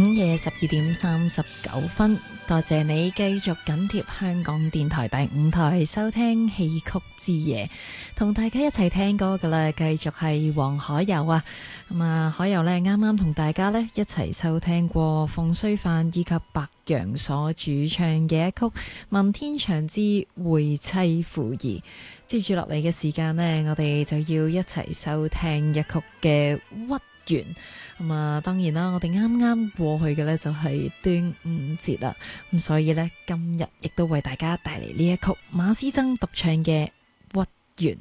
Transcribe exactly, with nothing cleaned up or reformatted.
午夜十二點三十九分，多謝你繼續緊貼香港電台第五台收聽戲曲之夜，同大家一齊聽歌噶啦。繼續係黃海柔啊，咁啊海柔呢啱啱同大家呢一齊收聽過馮淬帆以及白楊所主唱嘅一曲《問天祥之會妻婦兒》。接住落嚟嘅時間呢，我哋就要一齊收聽一曲嘅屈原。咁啊，當然啦，我哋啱啱過去嘅呢就係端午節啦，咁所以呢，今日亦都為大家帶嚟呢一曲馬師曾獨唱嘅